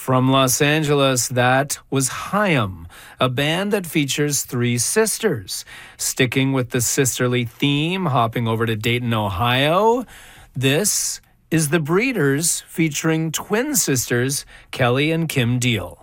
From Los Angeles, that was Haim, a band that features three sisters. Sticking with the sisterly theme, hopping over to Dayton, Ohio, this is The Breeders featuring twin sisters Kelly and Kim Deal.